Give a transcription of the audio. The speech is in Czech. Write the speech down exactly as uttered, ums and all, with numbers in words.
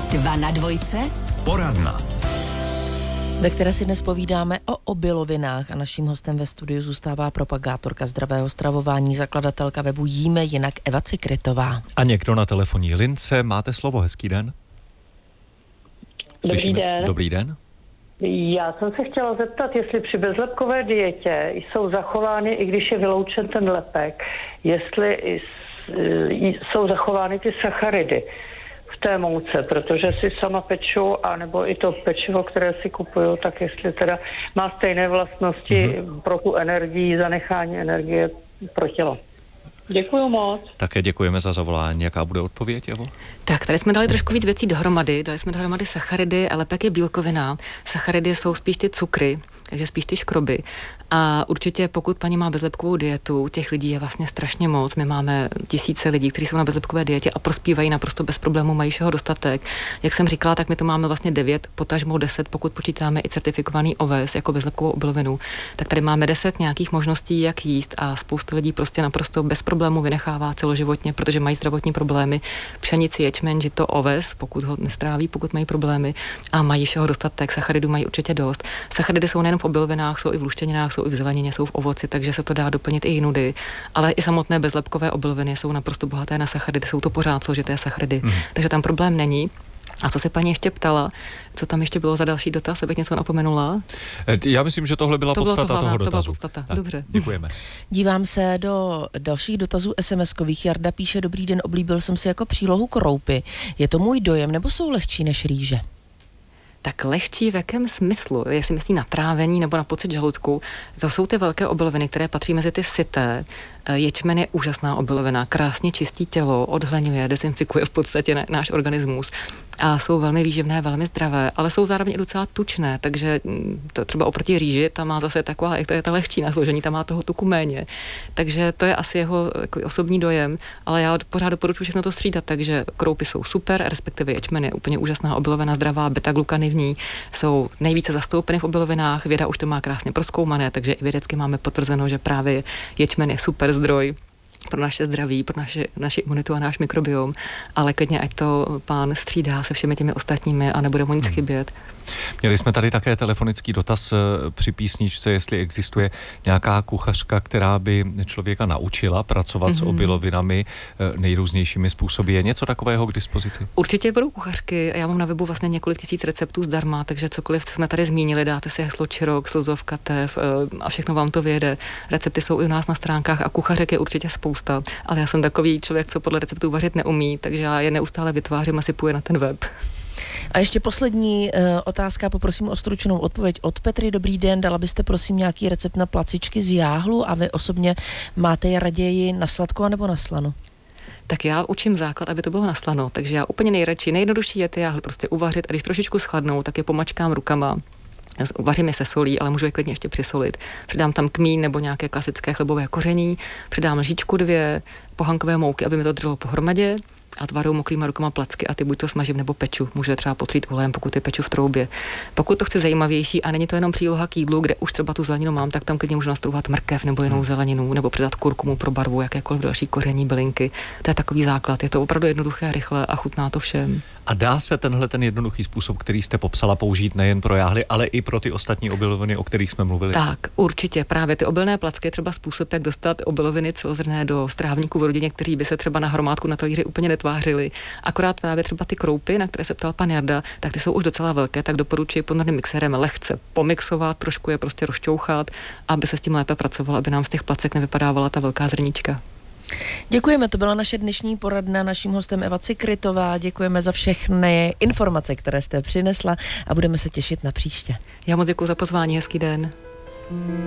Dva na dvojce. Poradna, ve které si dnes povídáme o obilovinách a naším hostem ve studiu zůstává propagátorka zdravého stravování, zakladatelka webu Jíme jinak Eva Cikrytová. A někdo na telefonní lince, máte slovo, hezký den. Dobrý Slyšíme. den. Dobrý den. Já jsem se chtěla zeptat, jestli při bezlepkové dietě jsou zachovány, i když je vyloučen ten lepek, jestli jsou zachovány ty sacharidy v té mouce, protože si sama peču, anebo i to pečivo, které si kupuju, tak jestli teda má stejné vlastnosti mm-hmm. pro tu energii, zanechání energie pro tělo. Děkuju moc. Také děkujeme za zavolání. Jaká bude odpověď, Evo? Tak, tady jsme dali trošku víc věcí dohromady. Dali jsme dohromady sacharidy a lepek je bílkovina. Sacharidy jsou spíš ty cukry, takže spíš ty škroby. A určitě pokud paní má bezlepkovou dietu, těch lidí je vlastně strašně moc. My máme tisíce lidí, kteří jsou na bezlepkové dietě a prospívají naprosto bez problémů, mají všeho dostatek. Jak jsem říkala, tak my to máme vlastně devět, potažmo deset, pokud počítáme i certifikovaný oves jako bezlepkovou obilovinu. Tak tady máme deset nějakých možností, jak jíst a spousta lidí prostě naprosto bez problémů vynechává celoživotně, protože mají zdravotní problémy. Pšenici, ječmen, žito, oves, pokud ho nestráví, pokud mají problémy a mají všeho dostatek. Sacharidů mají určitě dost. Sacharidy jsou nejen v obilovinách, jsou i v luštěninách, jsou i v zelenině, jsou v ovoci, takže se to dá doplnit i jinudy. Ale i samotné bezlepkové obiloviny jsou naprosto bohaté na sacharidy, jsou to pořád složité sacharidy. Mm. Takže tam problém není. A co se paní ještě ptala, co tam ještě bylo za další dotaz, abych něco napomenula? Já myslím, že tohle byla to podstata to hlavná, toho to dotazu. byla podstata. Tak, dobře. Děkujeme. Dívám se do dalších dotazů es em eskových. Jarda píše: dobrý den, oblíbil jsem si jako přílohu kroupy. Je to můj dojem, nebo jsou lehčí než rýže? Tak lehčí v jakém smyslu? Jestli myslí na trávení nebo na pocit žaludku. To jsou ty velké obiloviny, které patří mezi ty syté. Ječmen je úžasná obilovina, krásně čistí tělo, odhleňuje, dezinfikuje v podstatě náš organismus a jsou velmi výživné, velmi zdravé, ale jsou zároveň i docela tučné, takže to třeba oproti rýži, ta má zase taková, jak to je ta lehčí na složení, ta má toho tuku méně. Takže to je asi jeho jako osobní dojem, ale já pořád doporučuji všechno to střídat, takže kroupy jsou super, respektive ječmen je úplně úžasná obilovina, zdravá, beta-glukany v ní jsou nejvíce zastoupeny v obilovinách, věda už to má krásně prozkoumané, takže i vědecky máme potvrzeno, že právě ječmen je super zdroj pro naše zdraví, pro naše, naši imunitu a náš mikrobiom, ale klidně ať to pán střídá se všemi těmi ostatními a nebude mu nic chybět. Měli jsme tady také telefonický dotaz při písničce, jestli existuje nějaká kuchařka, která by člověka naučila pracovat mm-hmm. s obilovinami nejrůznějšími způsoby. Je něco takového k dispozici? Určitě budou kuchařky. Já mám na webu vlastně několik tisíc receptů zdarma, takže cokoliv jsme tady zmínili, dáte si heslo čirok, slzovka, tev a všechno vám to vyjede. Recepty jsou i u nás na stránkách a kuchařek je určitě spousta, ale já jsem takový člověk, co podle receptů vařit neumí, takže já je neustále vytvářím a sypuji na ten web. A ještě poslední uh, otázka, poprosím o stručnou odpověď od Petry. Dobrý den, dala byste prosím nějaký recept na placičky z jáhlu a vy osobně máte je raději na sladko nebo na slano? Tak já učím základ, aby to bylo naslano, takže já úplně nejradši, nejjednodušší je ty jáhly prostě uvařit a když trošičku schladnou, tak je pomačkám rukama. Vařím je se solí, ale můžu je klidně ještě přisolit. Přidám tam kmín nebo nějaké klasické chlebové koření, přidám lžičku dvě pohankové mouky, aby mi to drželo pohromadě a tvarou mokrýma rukama placky a ty buď to smažím nebo peču. Můžu je třeba potřít olejem, pokud je peču v troubě. Pokud to chci zajímavější a není to jenom příloha k jídlu, kde už třeba tu zeleninu mám, tak tam klidně můžu nastrouhat mrkev nebo jinou zeleninu nebo přidat kurkumu pro barvu, jakékoliv další koření, bylinky. To je takový základ. Je to opravdu jednoduché, rychle a chutná to všem. A dá se tenhle ten jednoduchý způsob, který jste popsala, použít nejen pro jáhly, ale i pro ty ostatní obiloviny, o kterých jsme mluvili? Tak, určitě. Právě ty obilné placky je třeba způsob, jak dostat obiloviny celozrnné do strávníků v rodině, kteří by se třeba na hromádku na talíři úplně netvářili. Akorát právě třeba ty kroupy, na které se ptal pan Jarda, tak ty jsou už docela velké, tak doporučuji poměrným mixérem lehce pomixovat, trošku je prostě rozčouchat, aby se s tím lépe pracovalo, aby nám z těch placek nevypadávala ta velká zrnička. Děkujeme, to byla naše dnešní poradna, naším hostem Eva Cikrytová. Děkujeme za všechny informace, které jste přinesla a budeme se těšit na příště. Já moc děkuji za pozvání, hezký den.